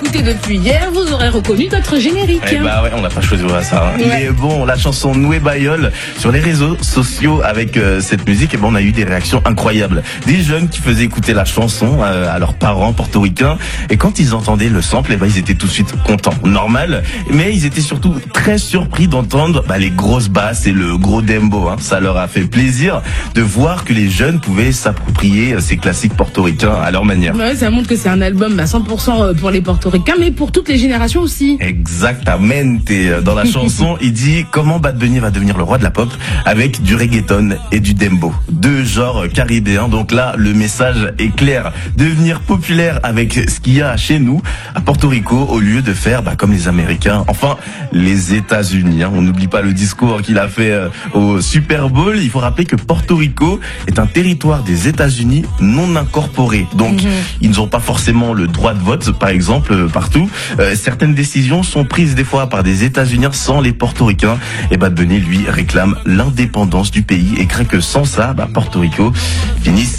écouté depuis hier, vous aurez reconnu notre générique. Eh bah ouais, on n'a pas choisi ça. Hein. Ouais. Mais bon, la chanson Noué Bayol sur les réseaux sociaux avec cette musique, et bon, on a eu des réactions incroyables. Des jeunes qui faisaient écouter la chanson à leurs parents portoricains, et quand ils entendaient le sample, ils étaient tout de suite contents. Normal, mais ils étaient surtout très surpris d'entendre les grosses basses et le gros dembo. Hein. Ça leur a fait plaisir de voir que les jeunes pouvaient s'approprier ces classiques portoricains à leur manière. Ouais, ça montre que c'est un album à 100% pour les portoricains, mais pour toutes les générations aussi. Exactamente. Dans la chanson, il dit comment Bad Bunny va devenir le roi de la pop avec du reggaeton et du dembo. Deux genres caribéens. Donc là, le message est clair. Devenir populaire avec ce qu'il y a chez nous, à Porto Rico, au lieu de faire comme les Américains. Enfin, les États-Unis. Hein. On n'oublie pas le discours qu'il a fait au Super Bowl. Il faut rappeler que Porto Rico est un territoire des États-Unis non incorporé. Donc, ils n'ont pas forcément le droit de vote, par exemple, partout. Certaines décisions sont prises des fois par des États-Unis sans les Portoricains. Et Bad Bunny, lui, réclame l'indépendance du pays et craint que sans ça, Porto Rico finisse